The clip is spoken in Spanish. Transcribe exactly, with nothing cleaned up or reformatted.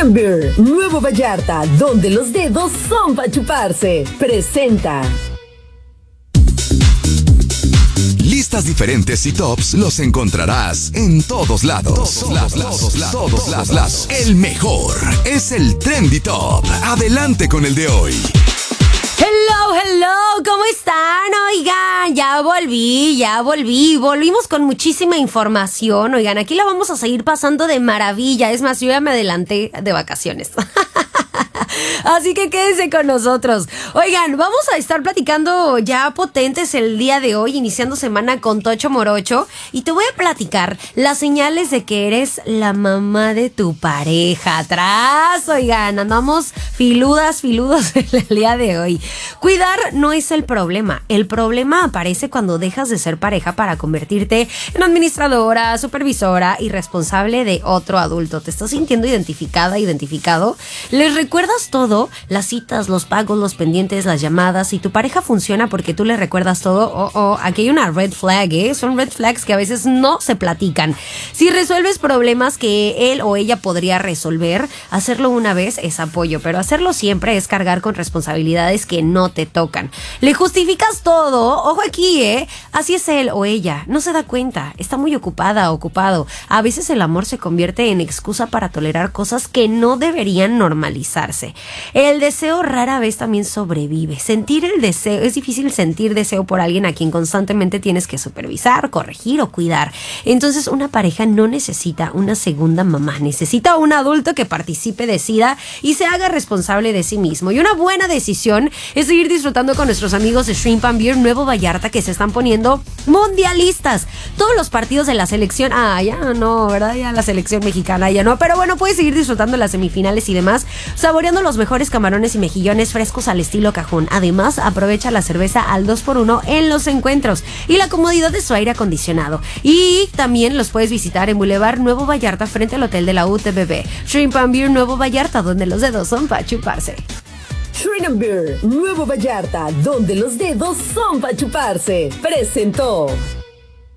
Shrimp Beer, Nuevo Vallarta, donde los dedos son para chuparse. Presenta. Listas diferentes y tops los encontrarás en todos lados. Todos lados, todos lados, todos lados. El mejor es el Trendy Top. Adelante con el de hoy. Hello, hello, ¿cómo están? Oigan, ya volví, ya volví, volvimos con muchísima información. Oigan, aquí la vamos a seguir pasando de maravilla. Es más, yo ya me adelanté de vacaciones. Así que quédense con nosotros. Oigan, vamos a estar platicando ya potentes el día de hoy, iniciando semana con Tocho Morocho. Y te voy a platicar las señales de que eres la mamá de tu pareja. Atrás, oigan, andamos filudas, filudos el día de hoy. Cuidar no es el problema. El problema aparece cuando dejas de ser pareja para convertirte en administradora, supervisora y responsable de otro adulto. ¿Te estás sintiendo identificada, identificado? ¿Les recuerdas todo? Las citas, los pagos, los pendientes, las llamadas. Y tu pareja funciona porque tú le recuerdas todo. Oh, oh, aquí hay una red flag, ¿eh? Son red flags que a veces no se platican. Si resuelves problemas que él o ella podría resolver, hacerlo una vez es apoyo, pero hacerlo siempre es cargar con responsabilidades que no te tocan. Le justificas todo. Ojo aquí, ¿eh? Así es él o ella. No se da cuenta. Está muy ocupada, ocupado. A veces el amor se convierte en excusa para tolerar cosas que no deberían normalizarse. El deseo rara vez también sobrevive. Sentir el deseo, es difícil sentir deseo por alguien a quien constantemente tienes que supervisar, corregir o cuidar. Entonces una pareja no necesita una segunda mamá, necesita un adulto que participe, decida y se haga responsable de sí mismo. Y una buena decisión es seguir disfrutando con nuestros amigos de Shrimp and Beer Nuevo Vallarta, que se están poniendo mundialistas. Todos los partidos de la selección, ah, ya no, ¿verdad? Ya la selección mexicana, ya no. Pero bueno, puedes seguir disfrutando las semifinales y demás, saboreando los mejores camarones y mejillones frescos al estilo cajón. Además, aprovecha la cerveza al dos por uno en los encuentros y la comodidad de su aire acondicionado. Y también los puedes visitar en Boulevard Nuevo Vallarta, frente al Hotel de la U T B B. Shrimp and Beer Nuevo Vallarta, donde los dedos son para chuparse. Shrimp and Beer, Nuevo Vallarta, donde los dedos son para chuparse. Presentó.